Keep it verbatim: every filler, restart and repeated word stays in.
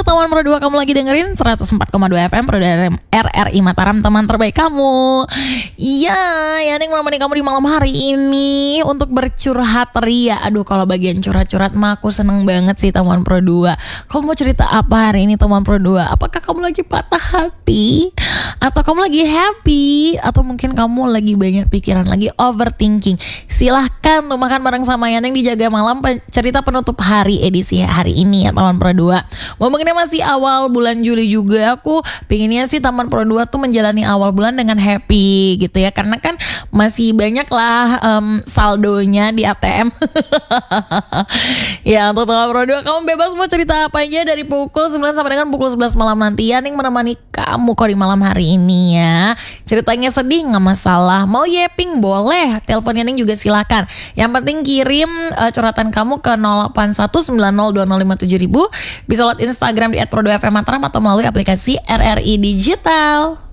teman Pro dua, kamu lagi dengerin seratus empat koma dua F M Pro R R I Mataram, teman terbaik kamu. Iya, Yaning menemani kamu di malam hari ini untuk bercurhat ria. Aduh, kalau bagian curhat-curhat mah aku seneng banget sih teman Pro dua. Kamu mau cerita apa hari ini teman Pro dua? Apakah kamu lagi patah hati? Atau kamu lagi happy? Atau mungkin kamu lagi banyak pikiran, lagi overthinking? Silahkan tuh makan bareng sama Yaning di Jaga Malam, cerita penutup hari edisi hari ini ya teman Pro dua. Momennya masih awal bulan Juli juga, aku pinginnya sih teman Pro dua tuh menjalani awal bulan dengan happy gitu ya, karena kan masih banyak lah um, saldonya di A T M. Ya untuk teman Pro dua, kamu bebas mau cerita apa aja dari pukul sembilan sampai dengan pukul sebelas malam nanti. Yaning menemani kamu kok di malam hari ini ya. Ceritanya sedih nggak masalah, mau yapping boleh, telepon Yaning juga silakan. Yang penting kirim uh, curhatan kamu ke nol delapan satu sembilan nol dua nol lima tujuh ribu. Bisa lewat Instagram di et pro dua f m mataram atau melalui aplikasi R R I Digital.